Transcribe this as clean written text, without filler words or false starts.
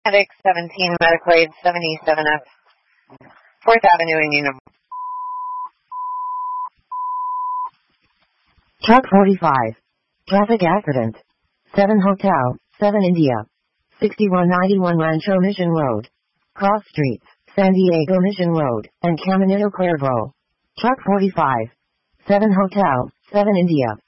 Medic 17, Medical Aid 77F, 4th Avenue in Union. Truck 45. Traffic accident. 7 Hotel, 7 India. 6191 Rancho Mission Road. Cross Streets, San Diego Mission Road, and Caminito Cuervo. Truck 45. 7 Hotel, 7 India.